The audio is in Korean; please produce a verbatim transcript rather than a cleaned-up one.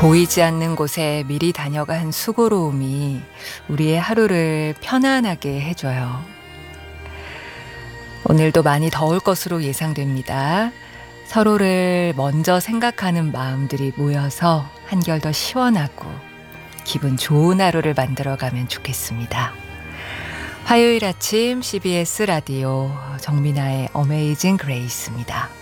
보이지 않는 곳에 미리 다녀간 수고로움이 우리의 하루를 편안하게 해줘요. 오늘도 많이 더울 것으로 예상됩니다. 서로를 먼저 생각하는 마음들이 모여서 한결 더 시원하고 기분 좋은 하루를 만들어가면 좋겠습니다. 화요일 아침 씨비에스 라디오 정민아의 어메이징 그레이스입니다.